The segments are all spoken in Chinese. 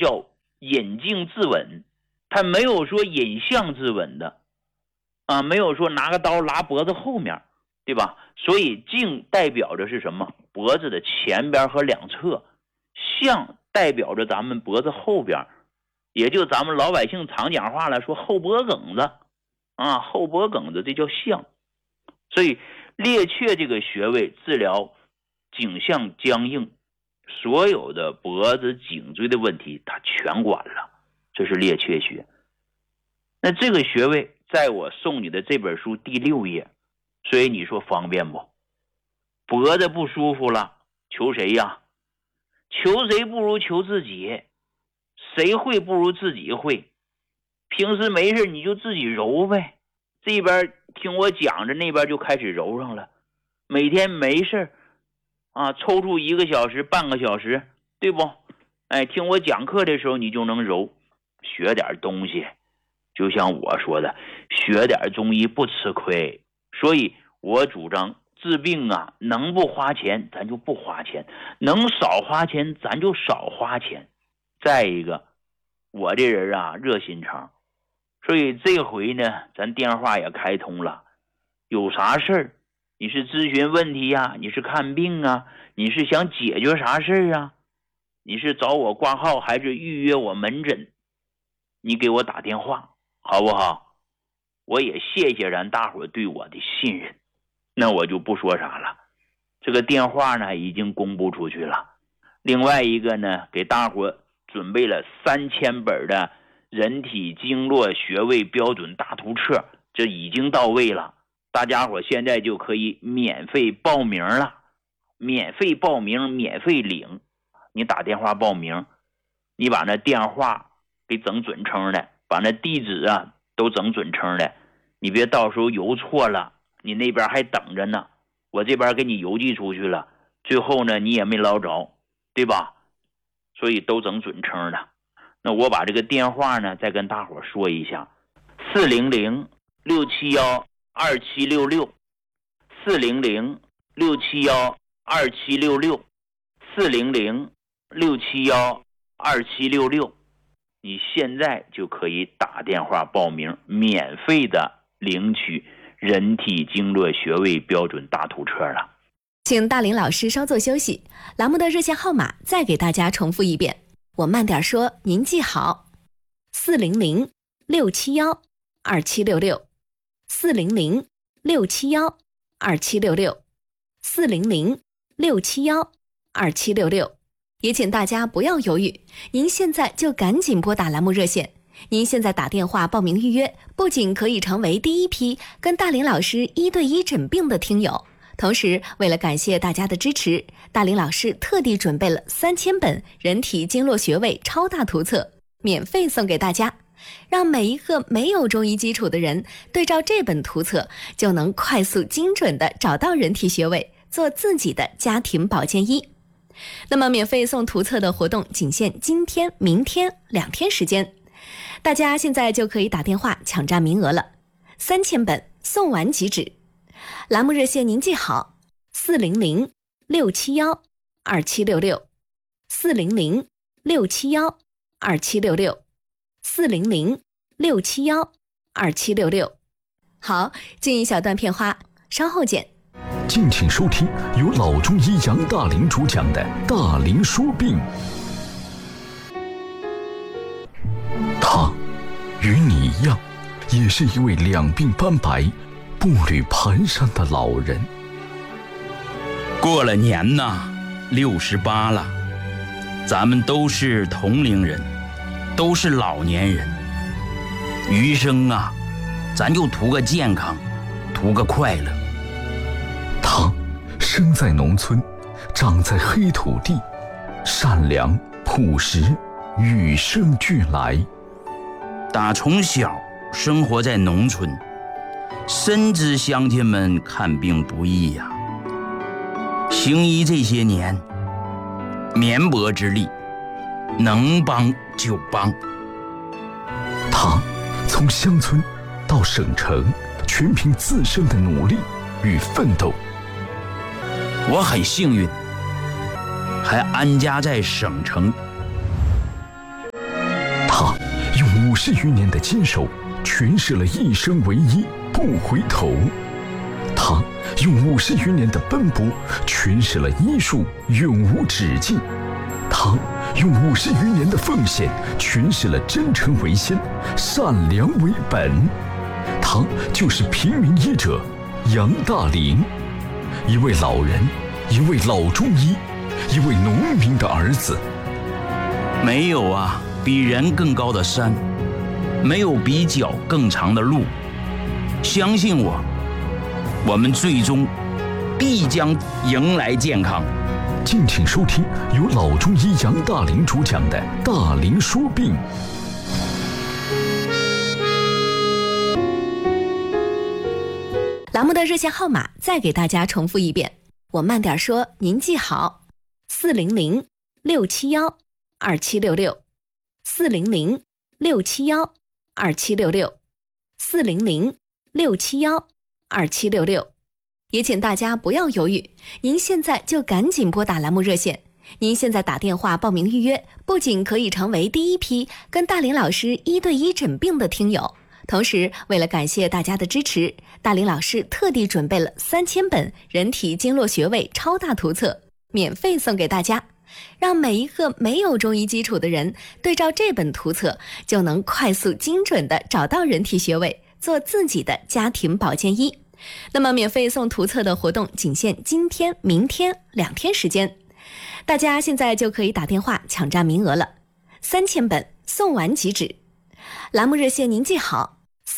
叫引颈自刎，他没有说引向自刎的啊，没有说拿个刀拉脖子后面，对吧？所以颈代表着是什么？脖子的前边和两侧，向代表着咱们脖子后边，也就咱们老百姓常讲话来说后脖梗子啊，后脖梗子这叫向。所以列雀这个穴位治疗颈项僵硬，所有的脖子颈椎的问题它全管了，这是列雀穴。那这个穴位在我送你的这本书第6页，所以你说方便不？脖子不舒服了，求谁呀？求谁不如求自己，谁会不如自己会。平时没事你就自己揉呗，这边听我讲着，那边就开始揉上了。每天没事啊，抽出1个小时半个小时，对不？哎，听我讲课的时候你就能揉，学点东西。就像我说的，学点中医不吃亏，所以我主张治病啊，能不花钱咱就不花钱，能少花钱咱就少花钱。再一个，我这人啊热心肠，所以这回呢咱电话也开通了，有啥事儿你是咨询问题啊，你是看病啊，你是想解决啥事儿啊，你是找我挂号还是预约我门诊，你给我打电话好不好？我也谢谢咱大伙对我的信任。那我就不说啥了，这个电话呢已经公布出去了。另外一个呢，给大伙准备了3000本的人体经络穴位标准大图册，这已经到位了，大家伙现在就可以免费报名了。免费报名免费领，你打电话报名，你把那电话给整准称的，把那地址啊都整准称的，你别到时候邮错了，你那边还等着呢，我这边给你邮寄出去了，最后呢你也没捞着，对吧？所以都整准称的。那我把这个电话呢再跟大伙说一下，400-671-2766 400-671-2766 400-671-2766，你现在就可以打电话报名，免费的领取人体经络穴位标准大图册了。 请大林老师稍作休息，栏目的热线号码再给大家重复一遍，我慢点说，您记好：400-671-2766 400-671-2766 400-671-2766。也请大家不要犹豫，您现在就赶紧拨打栏目热线。您现在打电话报名预约，不仅可以成为第一批跟大林老师1对1诊病的听友，同时为了感谢大家的支持，大林老师特地准备了3000本人体经络穴位超大图册，免费送给大家，让每一个没有中医基础的人对照这本图册，就能快速精准地找到人体穴位，做自己的家庭保健医。那么免费送图册的活动仅限今天、明天2天时间，大家现在就可以打电话抢占名额了，3000本送完即止。栏目热线您记好：400-671-2766 400-671-2766 400-671-2766。好，进一小段片花，稍后见。 敬请收听由老中医杨大林主讲的《大林说病》。他与你一样，也是一位两鬓斑白、步履蹒跚的老人。 过了年呐，68了，咱们都是同龄人，都是老年人。余生啊，咱就图个健康，图个快乐。 他生在农村，长在黑土地，善良朴实，与生俱来。 打从小生活在农村，深知乡亲们看病不易呀。行医这些年，绵薄之力，能帮就帮。 他从乡村到省城，全凭自身的努力与奋斗。 我很幸运，还安家在省城。 50余年的坚守，诠释了一生唯一，不回头。他用50余年的奔波，诠释了医术永无止境。他用50余年的奉献，诠释了真诚为先，善良为本。他就是平民医者杨大林，一位老人，一位老中医，一位农民的儿子。 没有啊比人更高的山，没有比脚更长的路。相信我，我们最终必将迎来健康。 敬请收听由老中医杨大林主讲的《大林说病》。 栏目的热线号码再给大家重复一遍，我慢点说，您记好，400-671-2766，400-671-2766，400-671-2766。也请大家不要犹豫，您现在就赶紧拨打栏目热线。您现在打电话报名预约，不仅可以成为第一批跟大林老师1对1诊病的听友，同时为了感谢大家的支持，大林老师特地准备了3000本人体经络穴位超大图册，免费送给大家，让每一个没有中医基础的人对照这本图册，就能快速精准地找到人体穴位，做自己的家庭保健医。那么免费送图册的活动仅限今天、明天2天时间，大家现在就可以打电话抢占名额了，3000本送完即止。栏目热线您记好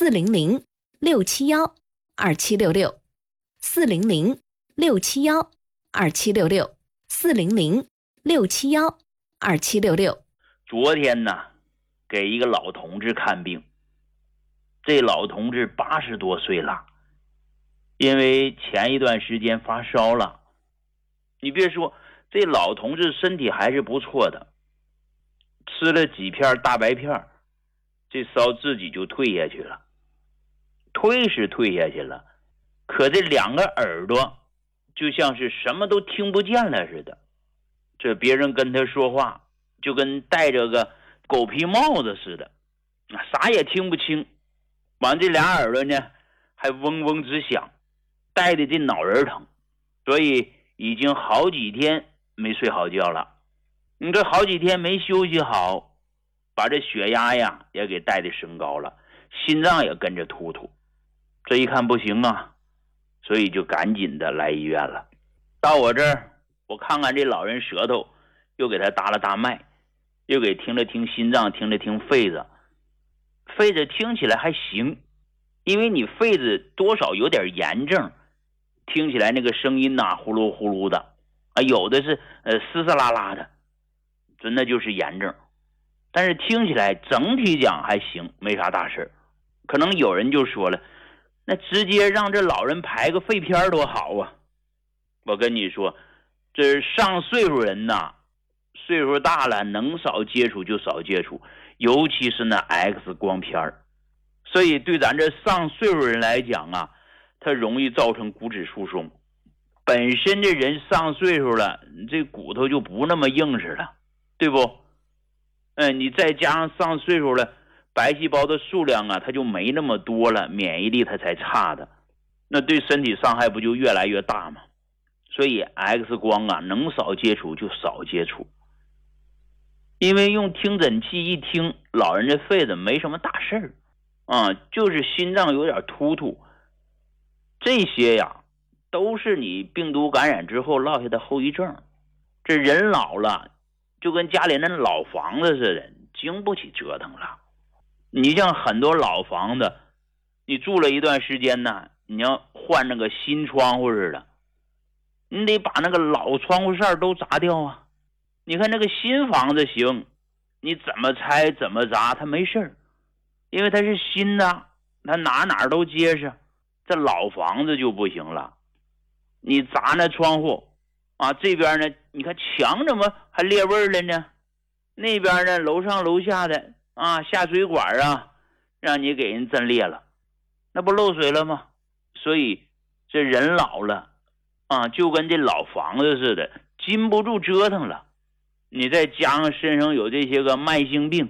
，400-671-2766，400-671-2766，400-671-2766。 昨天呢，给一个老同志看病，这老同志80多岁了，因为前一段时间发烧了。你别说，这老同志身体还是不错的，吃了几片大白片，这烧自己就退下去了。退是退下去了，可这2个耳朵就像是什么都听不见了似的，这别人跟他说话就跟戴着个狗皮帽子似的，啥也听不清。完这俩耳朵呢还嗡嗡直响，带的这脑仁疼，所以已经好几天没睡好觉了。你这好几天没休息好，把这血压呀也给带的升高了，心脏也跟着突突。这一看不行啊，所以就赶紧的来医院了。到我这儿，我看看这老人舌头，又给他搭了搭脉，又给听了听心脏，听了听肺子。肺子听起来还行，因为你肺子多少有点炎症，听起来那个声音呐呼噜呼噜的啊，有的是嘶嘶啦啦的，那就是炎症。但是听起来整体讲还行，没啥大事。可能有人就说了，那直接让这老人排个肺片多好啊。我跟你说，这上岁数人呐，岁数大了，能少接触就少接触，尤其是那 X 光片。所以对咱这上岁数人来讲啊，它容易造成骨质疏松。本身这人上岁数了，这骨头就不那么硬实了，对不？你再加上上岁数了，白细胞的数量啊，它就没那么多了，免疫力它才差的，那对身体伤害不就越来越大吗？所以 X 光啊，能少接触就少接触。因为用听诊器一听，老人这肺子没什么大事儿啊，就是心脏有点突突，这些呀都是你病毒感染之后落下的后遗症。这人老了，就跟家里那老房子似的，经不起折腾了。你像很多老房子，你住了一段时间呢，你要换那个新窗户似的，你得把那个老窗户扇都砸掉啊。你看那个新房子行，你怎么拆怎么砸它没事儿，因为它是新的，它哪都结实。这老房子就不行了，你砸那窗户啊，这边呢你看墙怎么还裂味了呢，那边呢楼上楼下的啊下水管啊让你给人震裂了，那不漏水了吗？所以这人老了啊，就跟这老房子似的，禁不住折腾了。你再加上身上有这些个慢性病，